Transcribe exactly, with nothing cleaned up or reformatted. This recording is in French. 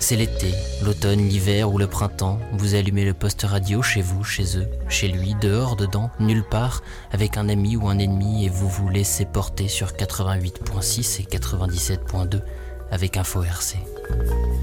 C'est l'été, l'automne, l'hiver ou le printemps. Vous allumez le poste radio chez vous, chez eux, chez lui, dehors, dedans, nulle part, avec un ami ou un ennemi, et vous vous laissez porter sur quatre-vingt-huit virgule six et quatre-vingt-dix-sept virgule deux avec Info R C.